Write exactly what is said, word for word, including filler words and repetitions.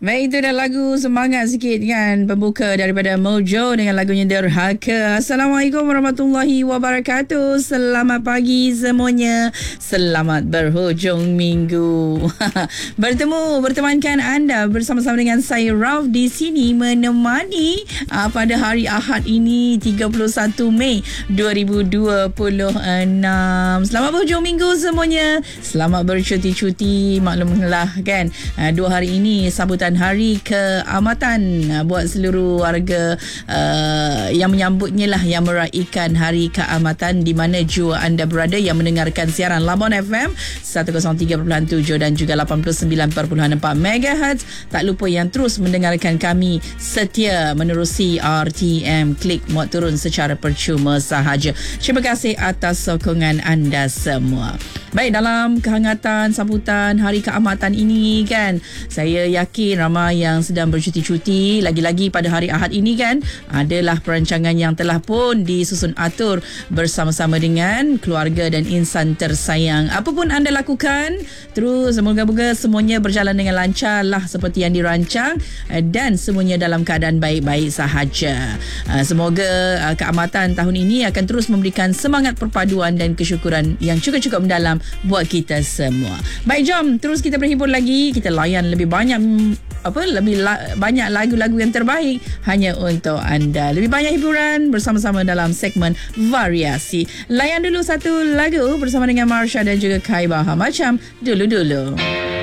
Baik, itu dah lagu semangat sikit kan, pembuka daripada Mojo dengan lagunya Derhaka. Assalamualaikum warahmatullahi wabarakatuh. Selamat pagi semuanya. Selamat berhujung minggu. Bertemu, bertemankan anda bersama-sama dengan saya Rauf di sini menemani uh, pada hari Ahad ini tiga puluh satu Mei dua ribu dua puluh enam. Selamat berhujung minggu semuanya. Selamat bercuti-cuti. Maklumlah kan, uh, dua hari ini sambutan Hari Keamatan buat seluruh warga uh, yang menyambutnya lah, yang meraihkan Hari Keamatan di mana jua anda berada yang mendengarkan siaran Labuan F M seratus tiga perpuluhan tujuh dan juga lapan puluh sembilan perpuluhan empat megahertz. Tak lupa yang terus mendengarkan kami setia menerusi R T M Klik muat turun secara percuma sahaja. Terima kasih atas sokongan anda semua. Baik, dalam kehangatan sambutan Hari Keamatan ini kan, saya yakin ramai yang sedang bercuti-cuti. Lagi-lagi pada hari Ahad ini kan, adalah perancangan yang telah pun disusun atur bersama-sama dengan keluarga dan insan tersayang. Apa pun anda lakukan, terus semoga-moga semuanya berjalan dengan lancar lah seperti yang dirancang dan semuanya dalam keadaan baik-baik sahaja. Semoga keamatan tahun ini akan terus memberikan semangat perpaduan dan kesyukuran yang cukup-cukup mendalam buat kita semua. Baik, jom terus kita berhibur lagi. Kita layan lebih banyak apa lebih la, banyak lagu-lagu yang terbaik hanya untuk anda. Lebih banyak hiburan bersama-sama dalam segmen variasi. Layan dulu satu lagu bersama dengan Marsha dan juga Kai Bahar, macam dulu-dulu.